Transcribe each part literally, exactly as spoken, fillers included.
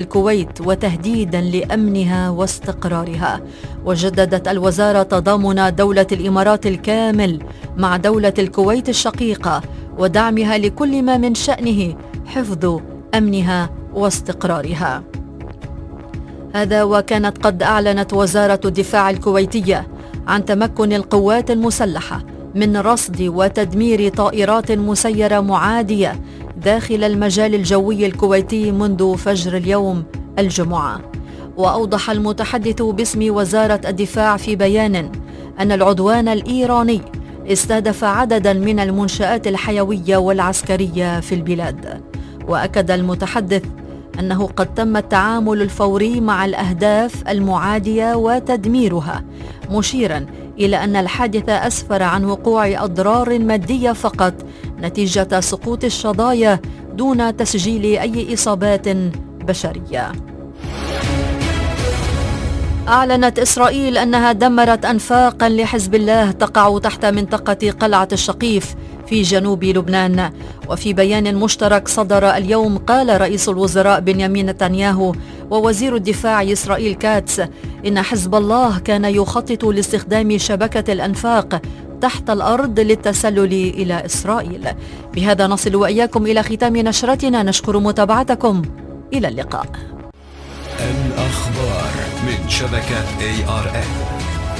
الكويت وتهديدا لأمنها واستقرارها. وجددت الوزارة تضامن دولة الإمارات الكامل مع دولة الكويت الشقيقة ودعمها لكل ما من شأنه حفظ أمنها واستقرارها. هذا وكانت قد أعلنت وزارة الدفاع الكويتية عن تمكن القوات المسلحة من رصد وتدمير طائرات مسيرة معادية داخل المجال الجوي الكويتي منذ فجر اليوم الجمعة. وأوضح المتحدث باسم وزارة الدفاع في بيان أن العدوان الإيراني استهدف عددا من المنشآت الحيوية والعسكرية في البلاد. وأكد المتحدث أنه قد تم التعامل الفوري مع الأهداف المعادية وتدميرها، مشيرا إلى أن الحادث أسفر عن وقوع أضرار مادية فقط نتيجة سقوط الشظايا دون تسجيل أي إصابات بشرية. أعلنت إسرائيل أنها دمرت أنفاقا لحزب الله تقع تحت منطقة قلعة الشقيف في جنوب لبنان. وفي بيان مشترك صدر اليوم قال رئيس الوزراء بنيامين نتنياهو ووزير الدفاع إسرائيل كاتس إن حزب الله كان يخطط لاستخدام شبكة الأنفاق تحت الأرض للتسلل إلى إسرائيل. بهذا نصل وإياكم إلى ختام نشرتنا، نشكر متابعتكم، إلى اللقاء. الأخبار من شبكة إيه آر إن.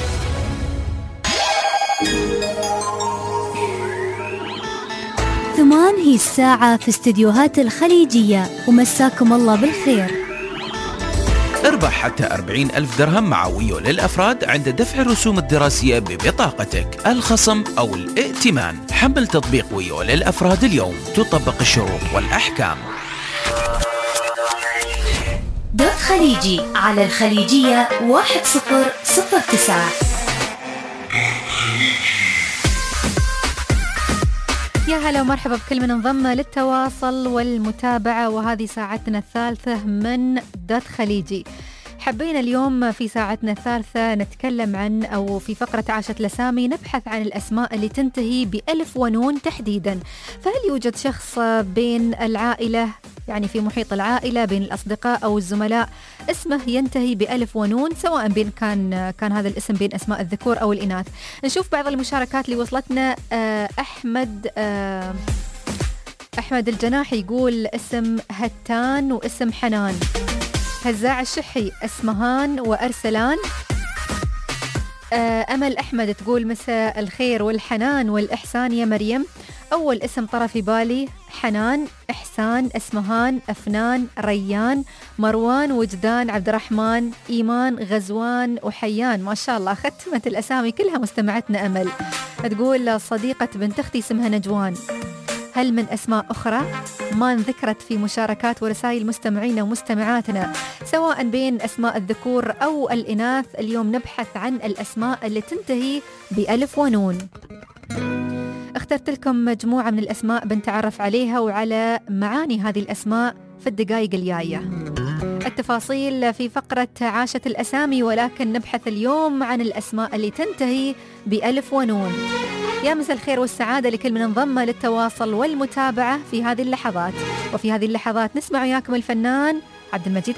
ثمان هي الساعة في استديوهات الخليجية، ومساكم الله بالخير. اربح حتى أربعين ألف درهم مع ويو للأفراد عند دفع الرسوم الدراسية ببطاقتك، الخصم أو الائتمان. حمل تطبيق ويو للأفراد اليوم، تطبق الشروط والأحكام. دوت خليجي على الخليجية واحد صفر صفر تسعة. يا هلا ومرحبا بكل من انضم للتواصل والمتابعة، وهذه ساعتنا الثالثة من دوت خليجي. حبينا اليوم في ساعتنا الثالثة نتكلم عن، أو في فقرة عاشت الأسامي نبحث عن الأسماء اللي تنتهي بألف ونون تحديدا. فهل يوجد شخص بين العائلة، يعني في محيط العائلة بين الأصدقاء أو الزملاء، اسمه ينتهي بألف ونون، سواء بين كان كان هذا الاسم بين أسماء الذكور أو الإناث؟ نشوف بعض المشاركات اللي وصلتنا. أحمد أحمد الجناحي يقول اسم هتان واسم حنان. هزاع الشحي اسمهان وأرسلان. أمل أحمد تقول مساء الخير والحنان والإحسان يا مريم. أول اسم طرى في بالي حنان، إحسان، اسمهان، أفنان، ريان، مروان، وجدان، عبد الرحمن، إيمان، غزوان وحيان. ما شاء الله ختمت الأسامي كلها مستمعتنا أمل. تقول صديقة بنت أختي اسمها نجوان. هل من أسماء أخرى ما انذكرت في مشاركات ورسائل مستمعين ومستمعاتنا سواء بين أسماء الذكور أو الإناث؟ اليوم نبحث عن الأسماء اللي تنتهي بألف ونون. اخترت لكم مجموعة من الأسماء بنتعرف عليها وعلى معاني هذه الأسماء في الدقائق الجاية. التفاصيل في فقرة عاشت الأسامي، ولكن نبحث اليوم عن الأسماء اللي تنتهي بألف ونون. يا مساء الخير والسعادة لكل من انضم للتواصل والمتابعة في هذه اللحظات. وفي هذه اللحظات نسمع وياكم الفنان عبد المجيد